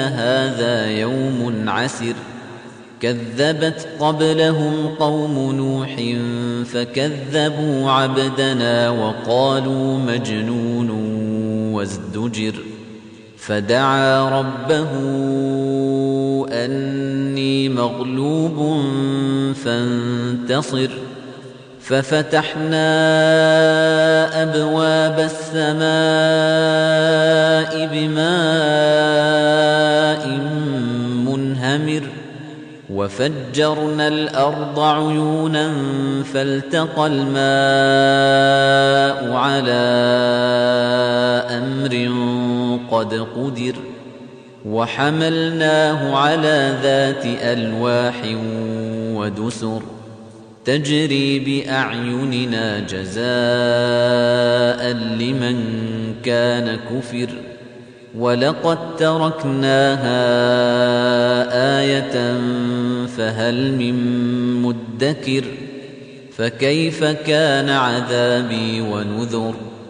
هذا يوم عسر كذبت قبلهم قوم نوح فكذبوا عبدنا وقالوا مجنون وازدجر فدعا ربه أني مغلوب فانتصر ففتحنا أبواب السماء بماء منهمر وفجرنا الأرض عيونا فالتقى الماء على أمر قد قدر وحملناه على ذات ألواح ودسر تجري بأعيننا جزاء لمن كان كفر ولقد تركناها آية فهل من مدكر فكيف كان عذابي ونذر